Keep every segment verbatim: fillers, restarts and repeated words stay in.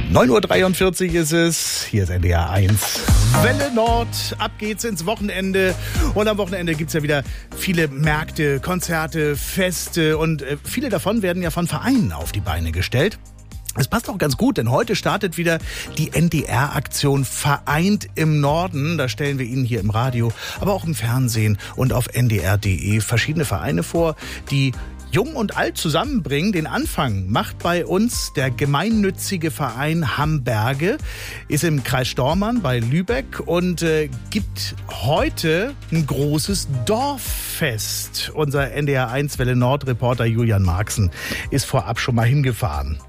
neun Uhr dreiundvierzig ist es, hier ist N D R eins. Welle Nord, ab geht's ins Wochenende. Und am Wochenende gibt's ja wieder viele Märkte, Konzerte, Feste und äh, viele davon werden ja von Vereinen auf die Beine gestellt. Es passt auch ganz gut, denn heute startet wieder die N D R-Aktion Vereint im Norden. Da stellen wir Ihnen hier im Radio, aber auch im Fernsehen und auf N D R punkt D E verschiedene Vereine vor, die Jung und Alt zusammenbringen. Den Anfang macht bei uns der gemeinnützige Verein Hamberge, ist im Kreis Stormarn bei Lübeck und äh, gibt heute ein großes Dorffest. Unser N D R eins Welle Nord Reporter Julian Marxen ist vorab schon mal hingefahren.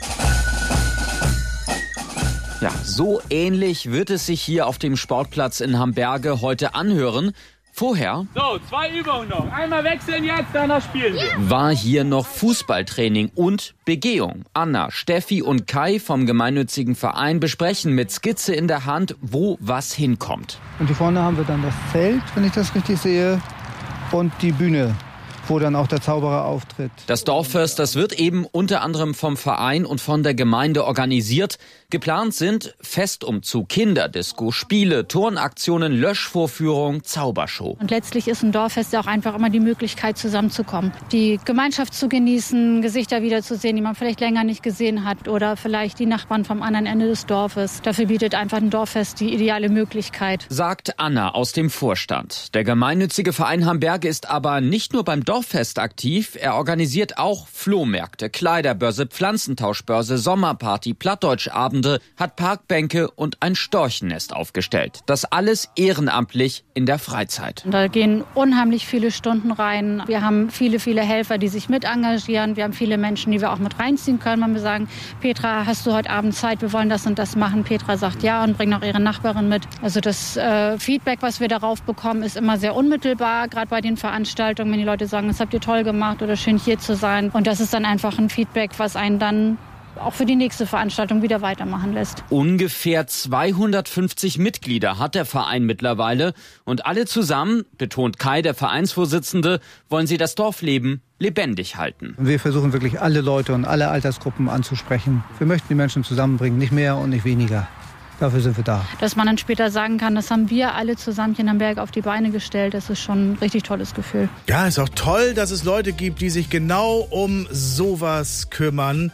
Ja, so ähnlich wird es sich hier auf dem Sportplatz in Hamberge heute anhören. Vorher so, zwei Übungen noch. Einmal wechseln jetzt, danach spielen wir. War hier noch Fußballtraining und Begehung. Anna, Steffi und Kai vom gemeinnützigen Verein besprechen mit Skizze in der Hand, wo was hinkommt. Und hier vorne haben wir dann das Zelt, wenn ich das richtig sehe, und die Bühne, wo dann auch der Zauberer auftritt. Das Dorffest, das wird eben unter anderem vom Verein und von der Gemeinde organisiert. Geplant sind Festumzug, Kinderdisco, Spiele, Turnaktionen, Löschvorführung, Zaubershow. Und letztlich ist ein Dorffest ja auch einfach immer die Möglichkeit, zusammenzukommen, die Gemeinschaft zu genießen, Gesichter wiederzusehen, die man vielleicht länger nicht gesehen hat oder vielleicht die Nachbarn vom anderen Ende des Dorfes. Dafür bietet einfach ein Dorffest die ideale Möglichkeit. Sagt Anna aus dem Vorstand. Der gemeinnützige Verein Hamberge ist aber nicht nur beim Dorffest aktiv, er organisiert auch Flohmärkte, Kleiderbörse, Pflanzentauschbörse, Sommerparty, Plattdeutschabende, hat Parkbänke und ein Storchennest aufgestellt. Das alles ehrenamtlich in der Freizeit. Da gehen unheimlich viele Stunden rein. Wir haben viele, viele Helfer, die sich mit engagieren. Wir haben viele Menschen, die wir auch mit reinziehen können. Wenn wir sagen, Petra, hast du heute Abend Zeit? Wir wollen das und das machen. Petra sagt ja und bringt auch ihre Nachbarin mit. Also das äh, Feedback, was wir darauf bekommen, ist immer sehr unmittelbar, gerade bei den Veranstaltungen, wenn die Leute sagen, das habt ihr toll gemacht oder schön hier zu sein. Und das ist dann einfach ein Feedback, was einen dann auch für die nächste Veranstaltung wieder weitermachen lässt. Ungefähr zweihundertfünfzig Mitglieder hat der Verein mittlerweile. Und alle zusammen, betont Kai, der Vereinsvorsitzende, wollen sie das Dorfleben lebendig halten. Wir versuchen wirklich alle Leute und alle Altersgruppen anzusprechen. Wir möchten die Menschen zusammenbringen, nicht mehr und nicht weniger. Dafür sind wir da. Dass man dann später sagen kann, das haben wir alle zusammen hier in Hamberg auf die Beine gestellt, das ist schon ein richtig tolles Gefühl. Ja, ist auch toll, dass es Leute gibt, die sich genau um sowas kümmern.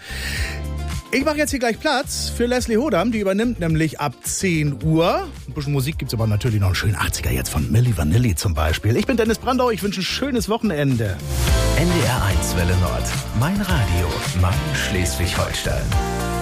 Ich mache jetzt hier gleich Platz für Leslie Hodam, die übernimmt nämlich ab zehn Uhr. Ein bisschen Musik gibt's aber natürlich noch einen schönen achtziger jetzt von Milli Vanilli zum Beispiel. Ich bin Dennis Brandau, ich wünsche ein schönes Wochenende. N D R eins Welle Nord, mein Radio, mein Schleswig-Holstein.